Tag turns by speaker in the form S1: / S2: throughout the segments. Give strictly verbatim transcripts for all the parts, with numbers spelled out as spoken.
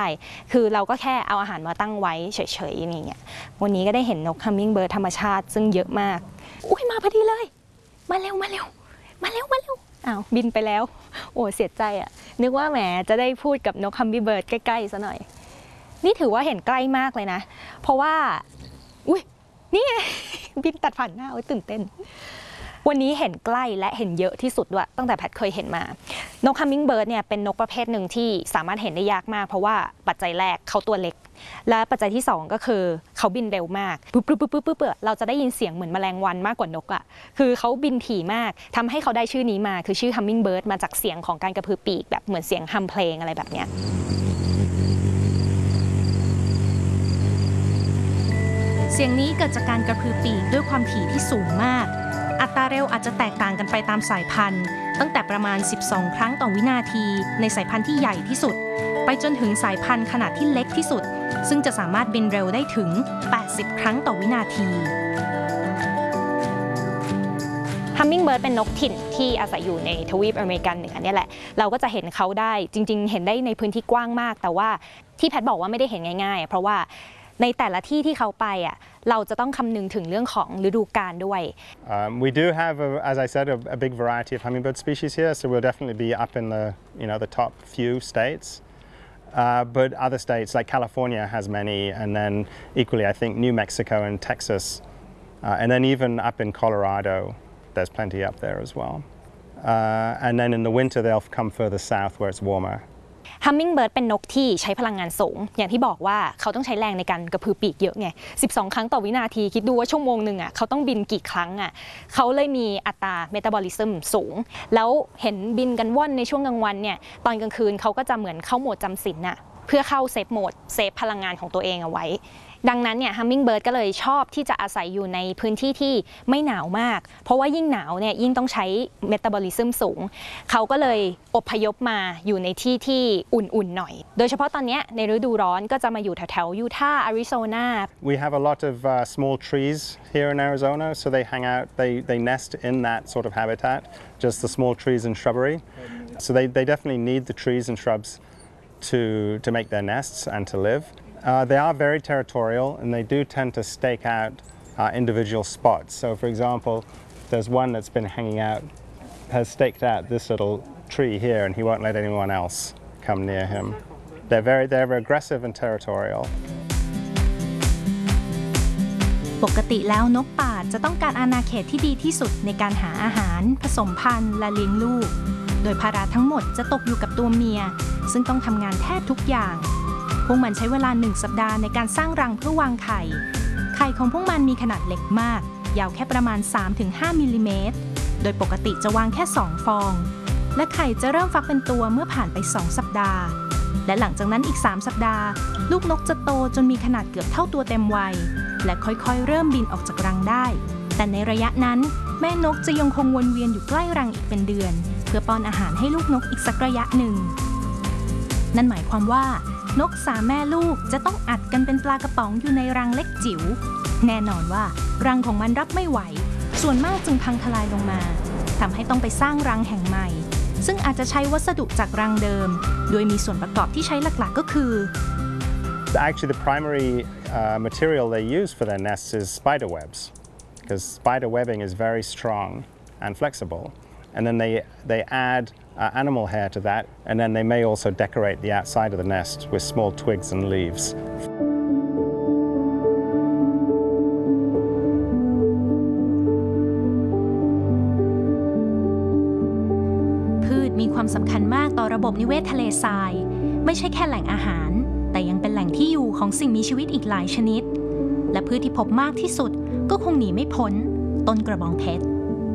S1: คือเราก็แค่เอาอาหารมาตั้งไว้เฉยๆอย่างเงี้ยวันนี้ก็ได้เห็นนก Hummingbird ธรรมชาติซึ่งเยอะมากอุ้ยมาพอดีเลยมาเร็วมาเร็วมาเร็วมาเร็วอ้าวบินไปแล้วโอ้เสียใจอ่ะนึกว่าแหมจะได้พูดกับนก Hummingbird ใกล้ๆซะหน่อยนี่ถือว่าเห็นใกล้มากเลยนะเพราะว่าอุ้ยนี่ไงบินตัดผ่านหน้าโอ้ยตื่นเต้นวันนี้เห็นใกล้และเห็นเยอะที่สุดด้วยตั้งแต่แพทเคยเห็นมานก Hummingbird เนี่ยเป็นนกประเภทหนึ่งที่สามารถเห็นได้ยากมากเพราะว่าปัจจัยแรกเขาตัวเล็กและปัจจัยที่สองก็คือเขาบินเร็วมากปุ๊บปุ๊บปุ๊บปุ๊บปุ๊บเราจะได้ยินเสียงเหมือนแมลงวันมากกว่านกอ่ะคือเขาบินถี่มากทำให้เขาได้ชื่อนี้มาคือชื่อ Hummingbird มาจากเสียงของการกระพือปีกแบบเหมือนเสียงฮัมเพลงอะไรแบบเนี้ย
S2: เสียงนี้เกิดจากการกระพือปีกด้วยความถี่ที่สูงมากอัตราเร็วอาจจะแตกต่างกันไปตามสายพันธุ์ตั้งแต่ประมาณสิบสองครั้งต่อวินาทีในสายพันธุ์ที่ใหญ่ที่สุดไปจนถึงสายพันธุ์ขนาดที่เล็กที่สุดซึ่งจะสามารถบินเร็วได้ถึงแปดสิบครั้งต่อวินาที
S1: Hummingbird เป็นนกถิ่นที่อาศัยอยู่ในทวีปอเมริกันเหนือเนี่ยแหละเราก็จะเห็นเขาได้จริงๆเห็นได้ในพื้นที่กว้างมากแต่ว่าที่แพทบอกว่าไม่ได้เห็นง่ายๆเพราะว่าในแต่ละที่ที่เขาไปอ่ะเราจะต้องคำนึงถึงเรื่องของฤดูกาลด้วย
S3: Um, we do have, a, as I said, a, a big variety of hummingbird species here, so we'll definitely be up in the, you know, the top few states. Uh, but other states like California has many, and then equally, I think New Mexico and Texas, uh, and then even up in Colorado, there's plenty up there as well. Uh, and then in the winter, they'll come further south where it's warmer.
S1: Hummingbird เป็นนกที่ใช้พลังงานสูงอย่างที่บอกว่าเขาต้องใช้แรงในการกระพือปีกเยอะไงสิบสองครั้งต่อวินาทีคิดดูว่าชั่วโมงหนึ่งอ่ะเขาต้องบินกี่ครั้งอ่ะเขาเลยมีอัตราเมตาบอลิซึมสูงแล้วเห็นบินกันว่อนในช่วงกลางวันเนี่ยตอนกลางคืนเขาก็จะเหมือนเข้าโหมดจำศีลน่ะเพื่อเข้าเซฟโหมดเซฟพลังงานของตัวเองเอาไว้ดังนั้นเนี่ย Hummingbird ก็เลยชอบที่จะอาศัยอยู่ในพื้นที่ที่ไม่หนาวมากเพราะว่ายิ่งหนาวเนี่ยยิ่งต้องใช้เมตาบอลิซึมสูงเขาก็เลยอพยพมาอยู่ในที่ที่อุ่นๆหน่อยโดยเฉพาะตอนนี้ในฤดูร้อนก็จะมาอยู่แถวๆยูทาห์อาริโซนา
S3: We have a lot of uh, small trees here in Arizona, so they hang out, they they nest in that sort of habitat, just the small trees and shrubbery. So they they definitely need the trees and shrubs to to make their nests and to live. Uh, they are very territorial and they do tend to stake out uh, individual spots. So for example, there's one that's been hanging out, has staked out this little tree here and he won't let anyone else come near him. They're very, they're aggressive and territorial.
S2: ปกติแล้วนกป่าจะต้องการอาณาเขตที่ดีที่สุดในการหาอาหารผสมพันธุ์และเลี้ยงลูกโดยภาระทั้งหมดจะตกอยู่กับตัวเมียซึ่งต้องทำงานแทบทุกอย่างพวกมันใช้เวลาหนึ่งสัปดาห์ในการสร้างรังเพื่อวางไข่ไข่ของพวกมันมีขนาดเล็กมากยาวแค่ประมาณ สามถึงห้า มิลลิเมตรโดยปกติจะวางแค่สองฟองและไข่จะเริ่มฟักเป็นตัวเมื่อผ่านไปสองสัปดาห์และหลังจากนั้นอีกสามสัปดาห์ลูกนกจะโตจนมีขนาดเกือบเท่าตัวเต็มวัยและค่อยๆเริ่มบินออกจากรังได้แต่ในระยะนั้นแม่นกจะยังคงวนเวียนอยู่ใกล้รังอีกเป็นเดือนเพื่อป้อนอาหารให้ลูกนกอีกสักระยะหนึ่งนั่นหมายความว่านกสามแม่ลูกจะต้องอัดกันเป็นปลากระป๋องอยู่ในรังเล็กจิ๋วแน่นอนว่ารังของมันรับไม่ไหวส่วนมากจึงพังทลายลงมาทำให้ต้องไปสร้างรังแห่งใหม่ซึ่งอาจจะใช้วัสดุจากรังเดิมโดยมีส่วนประกอบที่ใช้หลักๆก็คือ
S3: Actually, the primary uh, material they use for their nests is spider webs because spider webbing is very strong and flexible, and then they they add Uh, animal hair to that, and then they may also decorate the outside of the nest with small twigs and leaves.
S2: พืชมีความสำคัญมากต่อระบบนิเวศทะเลทรายไม่ใช่แค่แหล่งอาหารแต่ยังเป็นแหล่งที่อยู่ของสิ่งมีชีวิตอีกหลายชนิดและพืชที่พบมากที่สุดก็คงหนีไม่พ้นต้นกระบองเพชร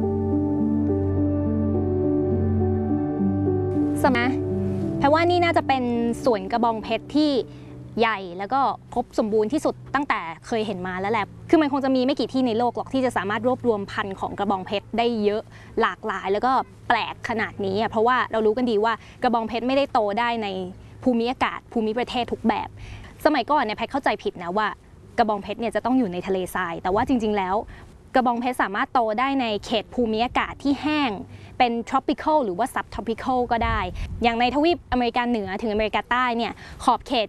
S1: สมะแปลว่านี่น่าจะเป็นสวนกระบองเพชรที่ใหญ่แล้วก็ครบสมบูรณ์ที่สุดตั้งแต่เคยเห็นมาแล้วแหละคือมันคงจะมีไม่กี่ที่ในโลกหรอกที่จะสามารถรวบรวมพันธุ์ของกระบองเพชรได้เยอะหลากหลายแล้วก็แปลกขนาดนี้เพราะว่าเรารู้กันดีว่ากระบองเพชรไม่ได้โตได้ในภูมิอากาศภูมิประเทศทุกแบบสมัยก่อนเนี่ยแพทเข้าใจผิดนะว่ากระบองเพชรเนี่ยจะต้องอยู่ในทะเลทรายแต่ว่าจริงๆแล้วกระบองเพชรสามารถโตได้ในเขตภูมิอากาศที่แห้งเป็น tropical หรือว่า subtropical ก็ได้อย่างในทวีปอเมริกาเหนือถึงอเมริกาใต้เนี่ยขอบเขต